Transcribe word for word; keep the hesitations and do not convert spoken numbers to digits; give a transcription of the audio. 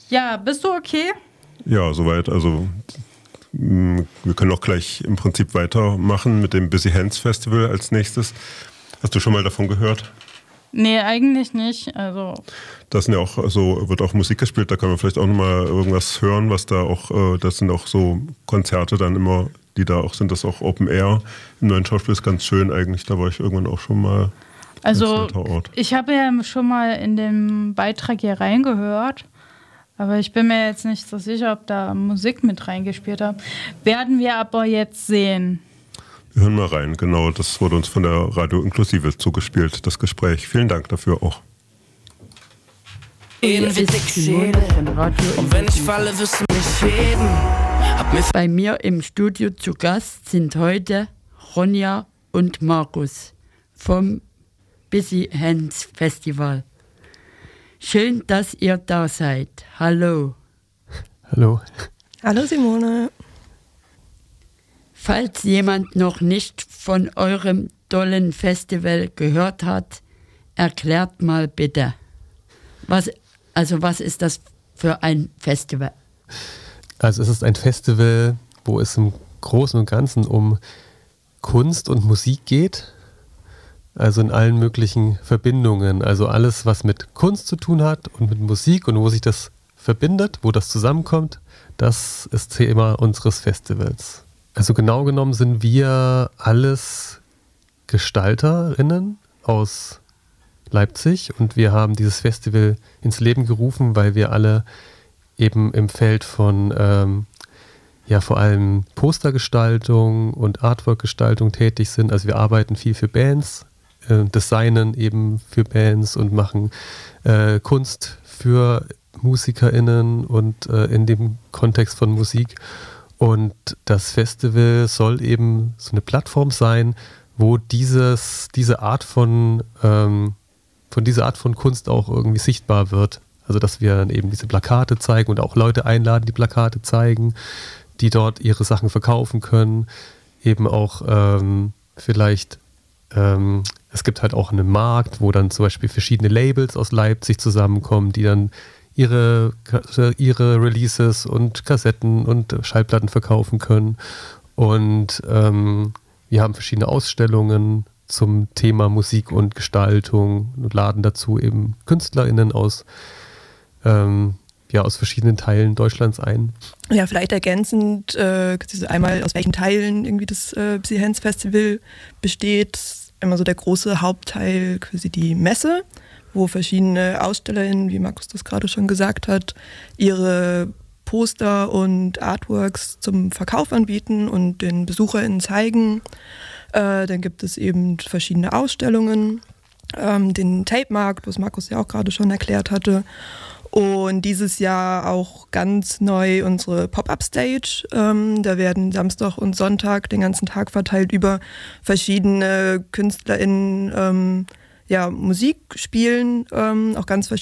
Ja, bist du okay? Ja, soweit. Also mh, wir können auch gleich im Prinzip weitermachen mit dem Busy Hands Festival als nächstes. Hast du schon mal davon gehört? Nee, eigentlich nicht. Also Das sind ja auch, also wird auch Musik gespielt, da kann man vielleicht auch nochmal irgendwas hören, was da auch, äh, das sind auch so Konzerte dann immer, die da auch sind, das auch Open Air im Neuen Schauspiel ist ganz schön eigentlich, da war ich irgendwann auch schon mal. Also ich habe ja schon mal in den Beitrag hier reingehört, aber ich bin mir jetzt nicht so sicher, ob da Musik mit reingespielt hat. Werden wir aber jetzt sehen. Wir hören mal rein, genau, das wurde uns von der Radio Inklusive zugespielt, das Gespräch. Vielen Dank dafür auch. Und wenn ich falle, wirst du mich heben. Bei mir im Studio zu Gast sind heute Ronja und Markus vom Busy Hands Festival. Schön, dass ihr da seid. Hallo. Hallo. Hallo Simone. Falls jemand noch nicht von eurem tollen Festival gehört hat, erklärt mal bitte. Was, also was ist das für ein Festival? Also es ist ein Festival, wo es im Großen und Ganzen um Kunst und Musik geht. Also in allen möglichen Verbindungen. Also alles, was mit Kunst zu tun hat und mit Musik und wo sich das verbindet, wo das zusammenkommt, das ist Thema unseres Festivals. Also genau genommen sind wir alles GestalterInnen aus Leipzig und wir haben dieses Festival ins Leben gerufen, weil wir alle eben im Feld von ähm, ja vor allem Postergestaltung und Artworkgestaltung tätig sind. Also wir arbeiten viel für Bands, äh, designen eben für Bands und machen äh, Kunst für MusikerInnen und äh, in dem Kontext von Musik. Und das Festival soll eben so eine Plattform sein, wo dieses, diese Art von, ähm, von dieser Art von Kunst auch irgendwie sichtbar wird. Also dass wir dann eben diese Plakate zeigen und auch Leute einladen, die Plakate zeigen, die dort ihre Sachen verkaufen können. Eben auch ähm, vielleicht, ähm, es gibt halt auch einen Markt, wo dann zum Beispiel verschiedene Labels aus Leipzig zusammenkommen, die dann ihre, ihre Releases und Kassetten und Schallplatten verkaufen können. Und ähm, wir haben verschiedene Ausstellungen zum Thema Musik und Gestaltung und laden dazu eben KünstlerInnen aus, ähm, ja, aus verschiedenen Teilen Deutschlands ein. Ja, vielleicht ergänzend, äh, einmal aus welchen Teilen irgendwie das äh, Busy Hands Festival besteht. Immer so der große Hauptteil, quasi die Messe, wo verschiedene AusstellerInnen, wie Markus das gerade schon gesagt hat, ihre Poster und Artworks zum Verkauf anbieten und den BesucherInnen zeigen. Äh, dann gibt es eben verschiedene Ausstellungen, ähm, den Tape-Markt, was Markus ja auch gerade schon erklärt hatte. Und dieses Jahr auch ganz neu unsere Pop-Up-Stage. Ähm, da werden Samstag und Sonntag den ganzen Tag verteilt über verschiedene KünstlerInnen ähm, ja, Musik spielen, ähm, auch ganz verschiedene